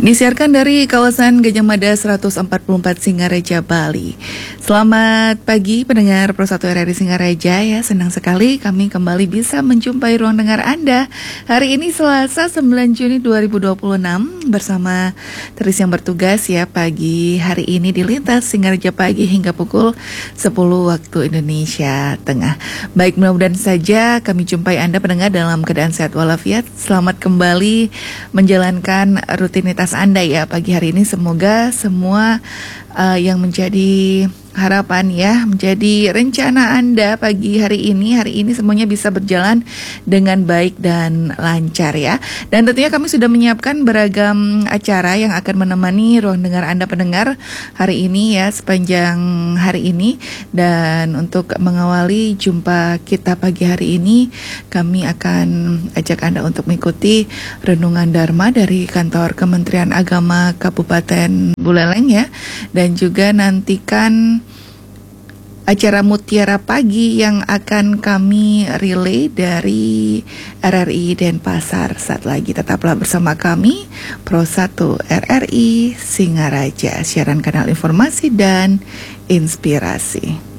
Disiarkan dari kawasan Gajah Mada 144 Singaraja, Bali. Selamat pagi pendengar Pro 1 RRI Singaraja ya. Senang sekali kami kembali bisa menjumpai ruang dengar Anda. Hari ini Selasa 9 Juni 2026 bersama Teris yang bertugas ya pagi hari ini di Lintas Singaraja pagi hingga pukul 10 waktu Indonesia Tengah. Baik, mudah-mudahan saja kami jumpai Anda pendengar dalam keadaan sehat walafiat. Selamat kembali menjalankan rutinitas Anda ya pagi hari ini. Semoga semua yang menjadi harapan ya, menjadi rencana Anda pagi hari ini semuanya bisa berjalan dengan baik dan lancar ya. Dan tentunya kami sudah menyiapkan beragam acara yang akan menemani ruang dengar Anda pendengar hari ini ya, sepanjang hari ini. Dan untuk mengawali jumpa kita pagi hari ini, kami akan ajak Anda untuk mengikuti renungan Dharma dari kantor Kementerian Agama Kabupaten Buleleng ya. Dan juga nantikan acara Mutiara Pagi yang akan kami relay dari RRI Denpasar. Saat lagi tetaplah bersama kami Pro 1 RRI Singaraja, siaran kanal informasi dan inspirasi.